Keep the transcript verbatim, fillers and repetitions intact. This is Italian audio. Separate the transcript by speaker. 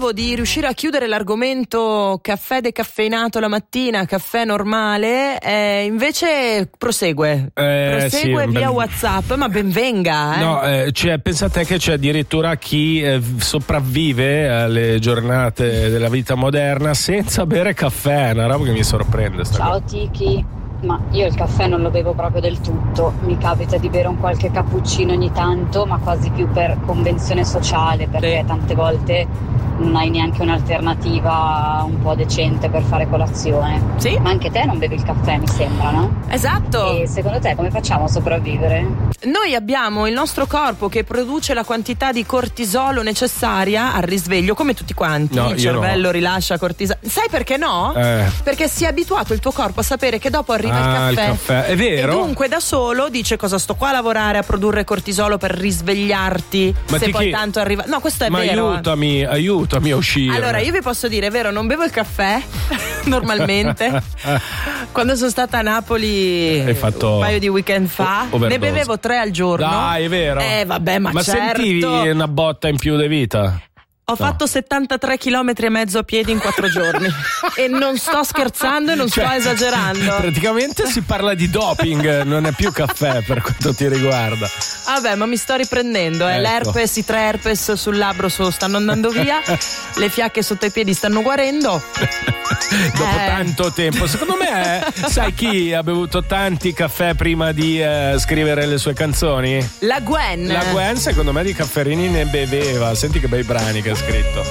Speaker 1: speravo di riuscire a chiudere l'argomento caffè decaffeinato la mattina, caffè normale, eh, invece prosegue.
Speaker 2: Eh,
Speaker 1: prosegue
Speaker 2: sì,
Speaker 1: via
Speaker 2: ben...
Speaker 1: WhatsApp, ma ben venga. Eh.
Speaker 2: No, eh, cioè, pensate che c'è addirittura chi eh, sopravvive alle giornate della vita moderna senza bere caffè, è una roba che mi sorprende. Sta
Speaker 3: Ciao Tiki, ma io il caffè non lo bevo proprio del tutto, mi capita di bere un qualche cappuccino ogni tanto, ma quasi più per convenzione sociale, perché tante volte non hai neanche un'alternativa un po' decente per fare colazione.
Speaker 1: Sì.
Speaker 3: Ma anche te non bevi il caffè, mi sembra, no?
Speaker 1: Esatto.
Speaker 3: E secondo te come facciamo a sopravvivere?
Speaker 1: Noi abbiamo il nostro corpo che produce la quantità di cortisolo necessaria al risveglio, come tutti quanti.
Speaker 2: No,
Speaker 1: il
Speaker 2: io
Speaker 1: cervello
Speaker 2: no.
Speaker 1: rilascia cortisolo. Sai perché no?
Speaker 2: Eh.
Speaker 1: Perché si è abituato il tuo corpo a sapere che dopo arriva
Speaker 2: Ah,
Speaker 1: il caffè.
Speaker 2: il caffè, è vero.
Speaker 1: E dunque da solo dice: cosa sto qua a lavorare a produrre cortisolo per risvegliarti?
Speaker 2: Ma
Speaker 1: se
Speaker 2: ti
Speaker 1: poi
Speaker 2: chi-
Speaker 1: tanto arriva. No, questo è
Speaker 2: Ma
Speaker 1: vero.
Speaker 2: aiutami, aiutami a uscire.
Speaker 1: Allora, io vi posso dire, è vero, non bevo il caffè normalmente. Quando sono stata a Napoli
Speaker 2: Hai fatto
Speaker 1: un paio di weekend fa,
Speaker 2: overdose.
Speaker 1: ne bevevo tre al giorno.
Speaker 2: Dai, è vero.
Speaker 1: Eh, vabbè, ma,
Speaker 2: Ma
Speaker 1: certo.
Speaker 2: sentivi una botta in più di vita?
Speaker 1: Ho
Speaker 2: No.
Speaker 1: fatto settantatré chilometri e mezzo a piedi in quattro giorni. E non sto scherzando e non
Speaker 2: Cioè,
Speaker 1: sto esagerando.
Speaker 2: Praticamente si parla di doping, non è più caffè per quanto ti riguarda.
Speaker 1: Vabbè, ma mi sto riprendendo, eh.
Speaker 2: Ecco.
Speaker 1: L'herpes, i tre herpes sul labbro so- stanno andando via, le fiacche sotto i piedi stanno guarendo.
Speaker 2: Dopo
Speaker 1: Eh.
Speaker 2: tanto tempo. Secondo me, eh, sai chi ha bevuto tanti caffè prima di eh, scrivere le sue canzoni?
Speaker 1: La Gwen.
Speaker 2: La Gwen, secondo me, di cafferini ne beveva. Senti che bei brani che ha scritto.